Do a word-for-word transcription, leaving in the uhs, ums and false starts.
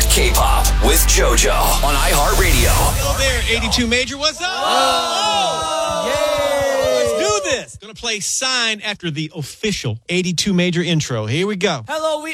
K-pop with JoJo on iHeartRadio. Hello there, eighty-two Major. What's up? Oh, yeah. Let's do this. Gonna play Sign after the official eighty-two Major intro. Here we go. Hello, we